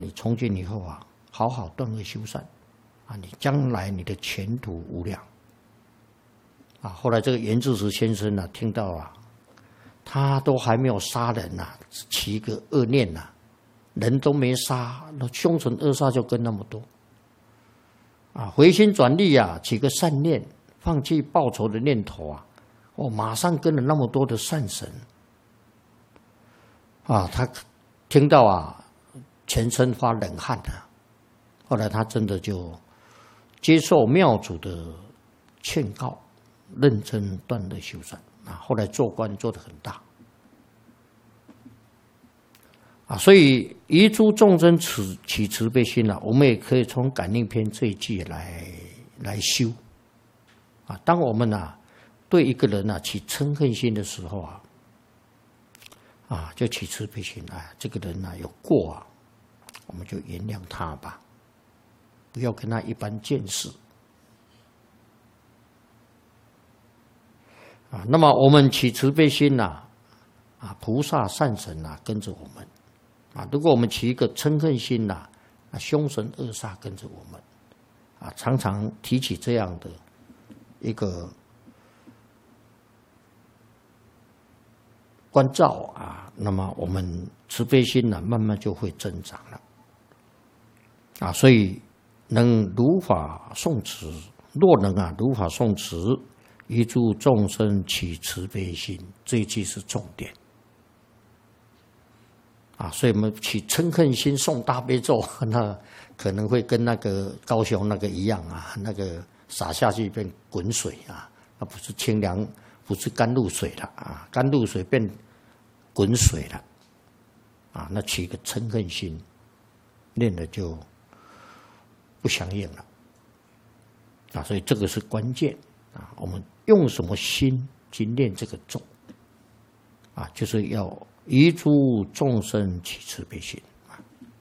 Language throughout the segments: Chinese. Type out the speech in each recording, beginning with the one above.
你从今以后啊，好好断恶修善啊，你将来你的前途无量啊。后来这个圆智慈先生啊，听到啊，他都还没有杀人呐、起一个恶念呐、人都没杀，那凶神恶煞就跟那么多啊。回心转意啊，起个善念，放弃报仇的念头啊，马上跟了那么多的善神啊。他听到啊，全身发冷汗啊。后来他真的就接受庙主的劝告，认真断恶修善啊。后来做官做得很大啊。所以遗诸众生起慈悲心啊，我们也可以从感应篇这一句来修啊。当我们啊对一个人啊起嗔恨心的时候啊，就起慈悲心啊，这个人啊有过啊，我们就原谅他吧，不要跟他一般见识啊。那么我们起慈悲心呐，菩萨善神呐跟着我们啊。如果我们起一个嗔恨心呐，凶神恶煞跟着我们啊。常常提起这样的一个关照啊，那么我们慈悲心呢，慢慢就会增长了啊。所以能如法诵持，若能如法诵持，遗诸众生起慈悲心，这一句是重点啊。所以我们起嗔恨心诵大悲咒，那可能会跟那个高雄那个一样啊，那个洒下去变滚水啊，那不是清凉，不是甘露水了啊，甘露水变滚水了啊。那起一个嗔恨心，念了就不相应了啊。所以这个是关键啊。我们用什么心去念这个咒啊？就是要遗诸众生起慈悲心啊。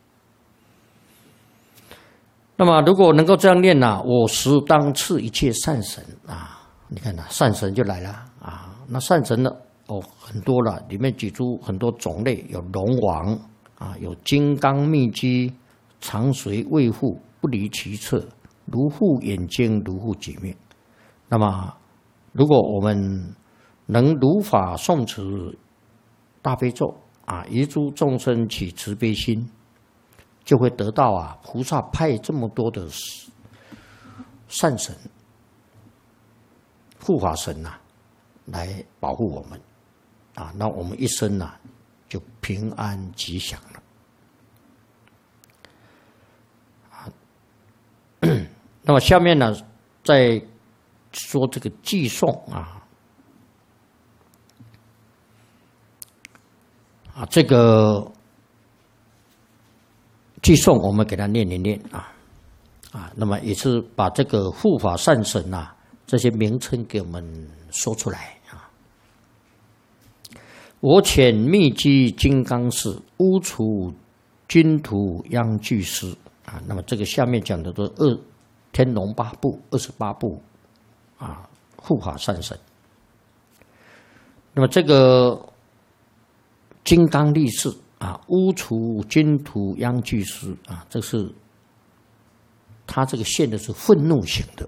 那么如果能够这样念呢，我时当赐一切善神啊。你看善神就来了啊。那善神呢，很多了，里面举出很多种类，有龙王啊，有金刚密机，常随卫护，不离其侧，如护眼睛，如护己命。那么如果我们能如法诵持大悲咒啊，遗诸众生起慈悲心，就会得到菩萨派这么多的善神、护法神来保护我们啊。那我们一生就平安吉祥了啊。那么下面呢，再说这个寄诵这个寄诵我们给他念一念那么也是把这个护法善神这些名称给我们说出来我遣密机金刚士，乌除军徒殃具师那么这个下面讲的都是天龙八部28部护法善神。那么这个金刚力士乌除军徒殃具师这是他这个现的是愤怒型的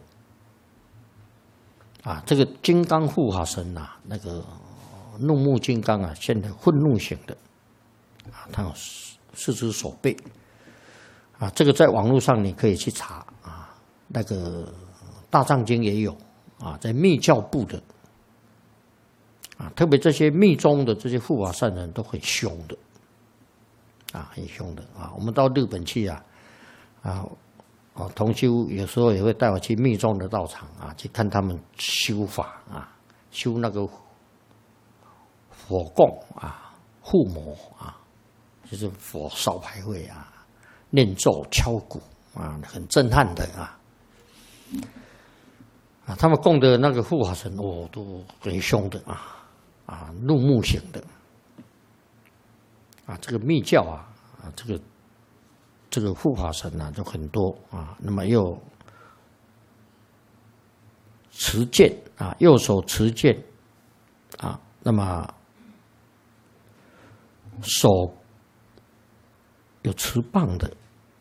这个金刚护法神那个怒目金刚现的愤怒型的他有4只手背这个在网络上你可以去查那个大藏经也有在密教部的特别这些密宗的这些护法善人都很凶的很凶的我们到日本去同修有时候也会带我去密宗的道场去看他们修法修那个火供护摩就是佛烧牌会念咒敲鼓很震撼的他们供的那个护法神都很凶的怒目型的这个密教这个护法神就很多那么又持剑右手持剑那么手有持棒的